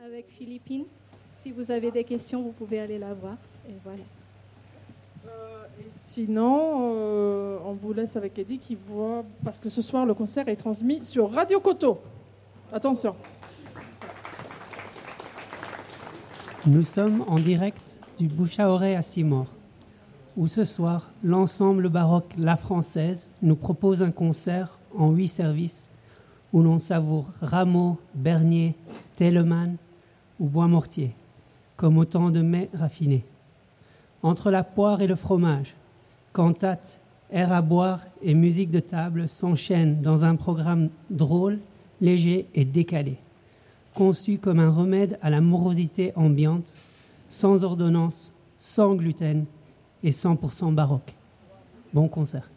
avec Philippine. Si vous avez des questions, vous pouvez aller la voir. Et voilà. Et sinon, on vous laisse avec Eddie qui voit, parce que ce soir, le concert est transmis sur Radio Koto. Attention. Nous sommes en direct du Bouche-à-Oreille à Simor, où ce soir, l'ensemble baroque La Française nous propose un concert en 8 services, où l'on savoure Rameau, Bernier, Telemann ou Bois-Mortier, comme autant de mets raffinés. Entre la poire et le fromage, cantates, air à boire et musique de table s'enchaînent dans un programme drôle, léger et décalé, conçu comme un remède à la morosité ambiante, sans ordonnance, sans gluten et 100% baroque. Bon concert.